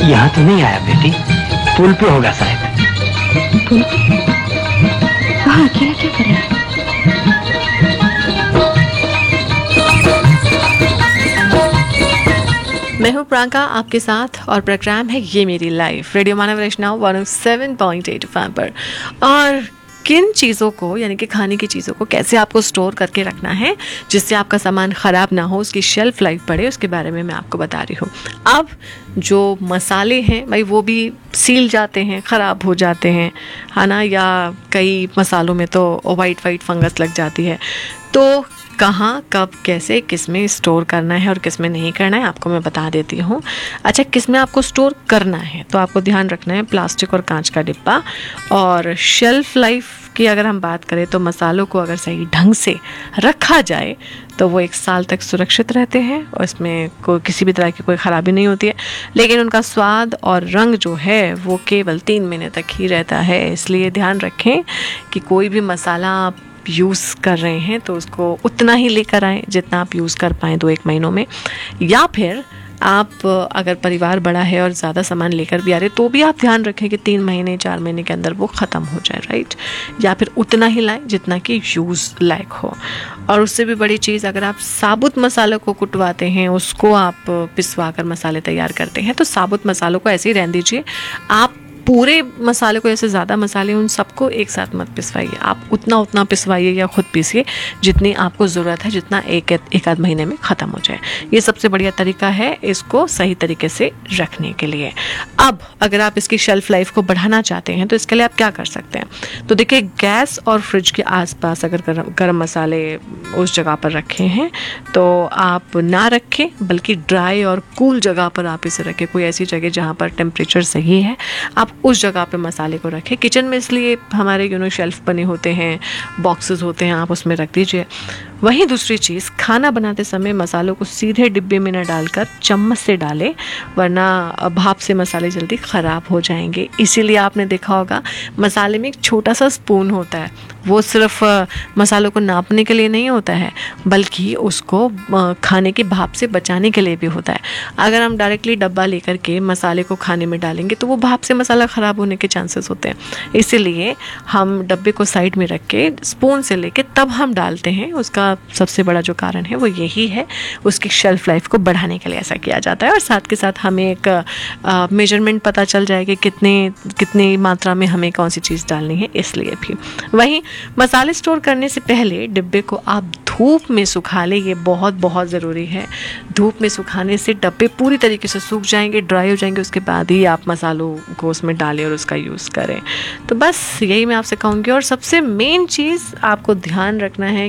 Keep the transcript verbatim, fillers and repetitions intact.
यहाँ तो नहीं आया बेटी, पुल पे होगा शायद। पुल पे? वहाँ अकेला क्या कर रहा है? मैं हूँ प्रियंका आपके साथ और प्रोग्राम है ये मेरी लाइफ, रेडियो मानव वैष्णव one O seven point eight F M पर। और किन चीज़ों को यानी कि खाने की चीज़ों को कैसे आपको स्टोर करके रखना है जिससे आपका सामान ख़राब ना हो, उसकी शेल्फ़ लाइफ बढ़े, उसके बारे में मैं आपको बता रही हूँ। अब जो मसाले हैं भाई वो भी सील जाते हैं, ख़राब हो जाते हैं, है ना, या कई मसालों में तो वाइट वाइट फंगस लग जाती है। तो कहाँ, कब, कैसे, किस में स्टोर करना है और किस में नहीं करना है आपको मैं बता देती हूँ। अच्छा, किस में आपको स्टोर करना है तो आपको ध्यान रखना है प्लास्टिक और कांच का डिब्बा। और शेल्फ़ लाइफ की अगर हम बात करें तो मसालों को अगर सही ढंग से रखा जाए तो वो एक साल तक सुरक्षित रहते हैं और इसमें कोई किसी भी तरह की कोई ख़राबी नहीं होती है। लेकिन उनका स्वाद और रंग जो है वो केवल तीन महीने तक ही रहता है। इसलिए ध्यान रखें कि कोई भी मसाला आप यूज़ कर रहे हैं तो उसको उतना ही लेकर आएँ जितना आप यूज़ कर पाएँ दो एक महीनों में। या फिर आप अगर परिवार बड़ा है और ज़्यादा सामान लेकर भी आ रहे तो भी आप ध्यान रखें कि तीन महीने चार महीने के अंदर वो ख़त्म हो जाए, राइट। या फिर उतना ही लाएं जितना कि यूज़ लायक हो। और उससे भी बड़ी चीज़, अगर आप साबुत मसालों को कुटवाते हैं, उसको आप पिसवा कर मसाले तैयार करते हैं तो साबुत मसालों को ऐसे ही रहने दीजिए। आप पूरे मसाले को, जैसे ज़्यादा मसाले उन सबको एक साथ मत पिसवाइए, आप उतना उतना पिसवाइए या खुद पीसिए जितनी आपको ज़रूरत है, जितना एक एक आध महीने में ख़त्म हो जाए। ये सबसे बढ़िया तरीका है इसको सही तरीके से रखने के लिए। अब अगर आप इसकी शेल्फ़ लाइफ को बढ़ाना चाहते हैं तो इसके लिए आप क्या कर सकते हैं। तो देखिए, गैस और फ्रिज के आसपास अगर गरम गरम मसाले उस जगह पर रखे हैं तो आप ना रखें, बल्कि ड्राई और कूल जगह पर आप इसे रखें। कोई ऐसी जगह जहाँ पर टेम्परेचर सही है, आप उस जगह पे मसाले को रखें। किचन में इसलिए हमारे यू नो शेल्फ बने होते हैं, बॉक्सेस होते हैं, आप उसमें रख दीजिए। वहीं दूसरी चीज़, खाना बनाते समय मसालों को सीधे डिब्बे में न डालकर चम्मच से डालें, वरना भाप से मसाले जल्दी ख़राब हो जाएंगे। इसीलिए आपने देखा होगा मसाले में एक छोटा सा स्पून होता है, वो सिर्फ मसालों को नापने के लिए नहीं होता है बल्कि उसको खाने की भाप से बचाने के लिए भी होता है। अगर हम डायरेक्टली डब्बा लेकर के मसाले को खाने में डालेंगे तो वो भाप से मसाला ख़राब होने के चांसेस होते हैं। इसीलिए हम डब्बे को साइड में रख के स्पून से लेके तब हम डालते हैं। उसका सबसे बड़ा जो कारण है वो यही है, उसकी शेल्फ़ लाइफ को बढ़ाने के लिए ऐसा किया जाता है। और साथ के साथ हमें एक मेजरमेंट पता चल जाएगी कितने कितनी मात्रा में हमें कौन सी चीज़ डालनी है, इसलिए भी। वहीं मसाले स्टोर करने से पहले डिब्बे को आप धूप में सुखा लें, ये बहुत बहुत ज़रूरी है। धूप में सुखाने से डब्बे पूरी तरीके से सूख जाएंगे, ड्राई हो जाएंगे, उसके बाद ही आप मसालों को उसमें डालें और उसका यूज़ करें। तो बस यही मैं आपसे कहूँगी। और सबसे मेन चीज़ आपको ध्यान रखना है